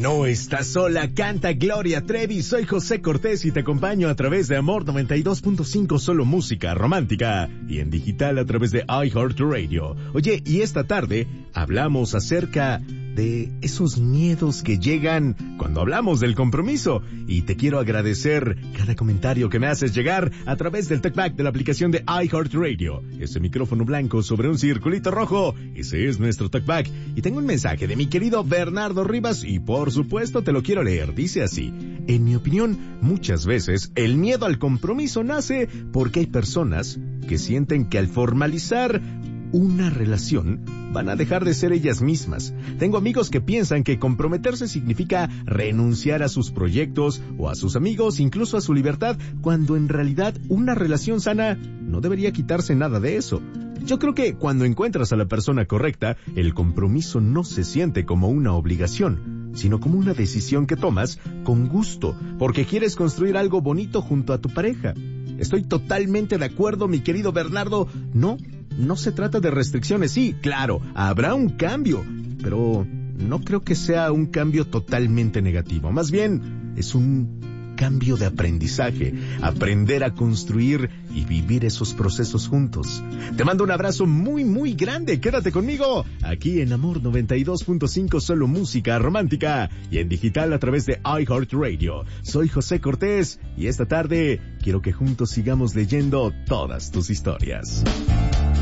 No estás sola, canta Gloria Trevi. Soy José Cortés y te acompaño a través de Amor 92.5, solo música romántica, y en digital a través de iHeartRadio. Oye, y esta tarde hablamos acerca de esos miedos que llegan cuando hablamos del compromiso. Y te quiero agradecer cada comentario que me haces llegar a través del TalkBack de la aplicación de iHeartRadio. Ese micrófono blanco sobre un circulito rojo, ese es nuestro TalkBack. Y tengo un mensaje de mi querido Bernardo Rivas y por supuesto te lo quiero leer. Dice así: en mi opinión, muchas veces el miedo al compromiso nace porque hay personas que sienten que al formalizar una relación van a dejar de ser ellas mismas. Tengo amigos que piensan que comprometerse significa renunciar a sus proyectos o a sus amigos, incluso a su libertad, cuando en realidad una relación sana no debería quitarse nada de eso. Yo creo que cuando encuentras a la persona correcta, el compromiso no se siente como una obligación, sino como una decisión que tomas con gusto, porque quieres construir algo bonito junto a tu pareja. Estoy totalmente de acuerdo, mi querido Bernardo. No se trata de restricciones. Sí, claro, habrá un cambio, pero no creo que sea un cambio totalmente negativo. Más bien, es un cambio de aprendizaje, aprender a construir y vivir esos procesos juntos. Te mando un abrazo muy, muy grande. Quédate conmigo aquí en Amor 92.5, solo música romántica, y en digital a través de iHeartRadio. Soy José Cortés y esta tarde quiero que juntos sigamos leyendo todas tus historias.